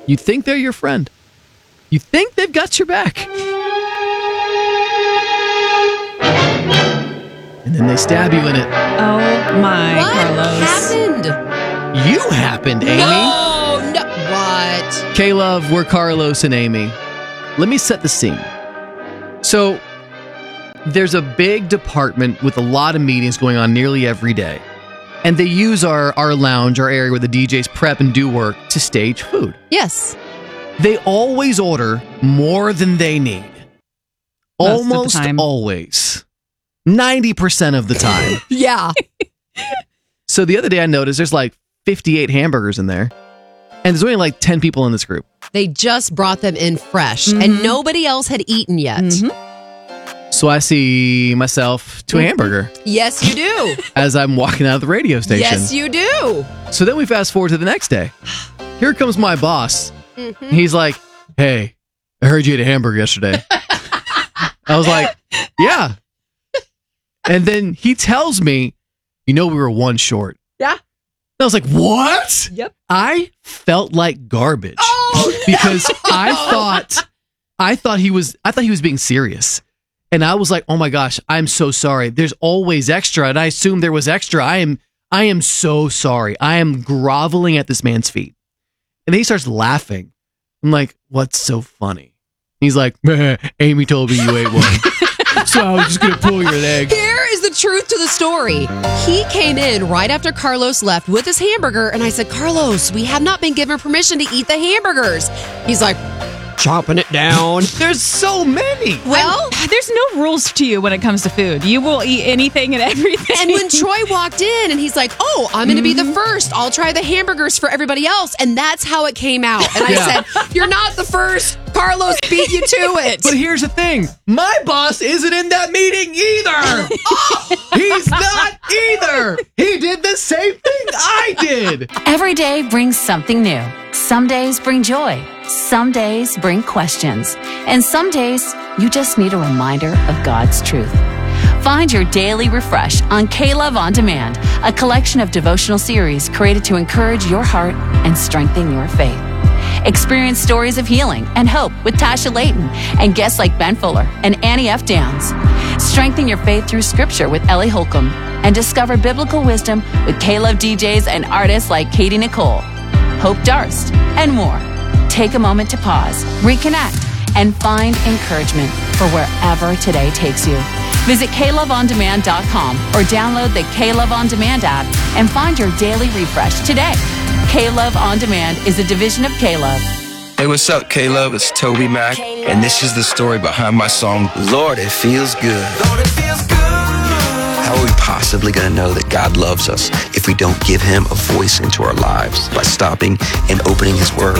You think they're your friend. You think they've got your back. And then they stab you in it. Oh, my, What Carlos. happened? You happened, Amy. No. What? K-Love, we're Carlos and Amy. Let me set the scene. So, there's a big department with a lot of meetings going on nearly every day. And they use our lounge, our area where the DJs prep and do work, to stage food. Yes. They always order more than they need. Almost always. 90% of the time. Yeah. So the other day I noticed there's like 58 hamburgers in there. And there's only like 10 people in this group. They just brought them in fresh, and nobody else had eaten yet. So I see myself to a hamburger Yes, you do. as I'm walking out of the radio station. Yes, you do. So then we fast forward to the next day. Here comes my boss. He's like, hey, I heard you ate a hamburger yesterday. I was like, yeah. And then he tells me, we were one short. Yeah. I was like, what? Yep. I felt like garbage Oh, because I thought he was being serious. And I was like, oh my gosh, I'm so sorry. There's always extra. And I assumed there was extra. I am so sorry. I am groveling at this man's feet. And then he starts laughing. I'm like, what's so funny? He's like, Amy told me you ate one. So I was just going to pull your leg. Here is the truth to the story. He came in right after Carlos left with his hamburger, and I said, Carlos, we have not been given permission to eat the hamburgers. He's like, chopping it down. There's so many. Well, There's no rules to you when it comes to food. You will eat anything and everything. and when Troy walked in and he's like, oh, I'm going to be the first. I'll try the hamburgers for everybody else. And that's how it came out. And I said, you're not the first. Carlos beat you to it. But here's the thing. My boss isn't in that meeting either. He's not either. He did the same thing I did. Every day brings something new. Some days bring joy. Some days bring questions. And some days you just need a reminder of God's truth. Find your daily refresh on K-Love On Demand, a collection of devotional series created to encourage your heart and strengthen your faith. Experience stories of healing and hope with Tasha Layton and guests like Ben Fuller and Annie F. Downs. Strengthen your faith through scripture with Ellie Holcomb and discover biblical wisdom with K-Love DJs and artists like Katie Nicole, Hope Darst, and more. Take a moment to pause, reconnect, and find encouragement for wherever today takes you. Visit KLoveOnDemand.com or download the K-Love On Demand app and find your daily refresh today. K-Love On Demand is a division of K-Love. Hey, what's up, K-Love? It's Toby Mac, and this is the story behind my song, Lord, It Feels Good. Lord, it feels good. How are we possibly going to know that God loves us if we don't give Him a voice into our lives by stopping and opening His Word?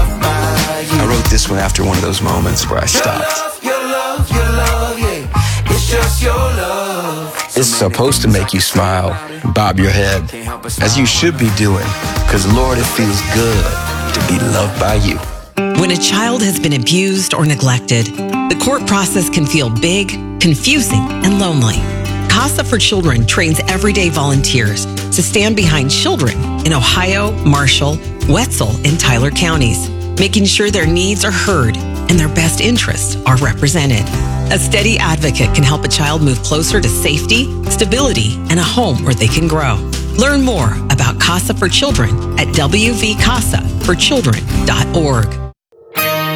I wrote this one after one of those moments where I stopped. Your love, yeah. It's just your love. It's supposed to make you smile, bob your head, as you should be doing, because Lord, it feels good to be loved by you. When a child has been abused or neglected, the court process can feel big, confusing, and lonely. CASA for Children trains everyday volunteers to stand behind children in Ohio, Marshall, Wetzel, and Tyler counties, making sure their needs are heard and their best interests are represented. A steady advocate can help a child move closer to safety, stability, and a home where they can grow. Learn more about CASA for Children at wvcasaforchildren.org.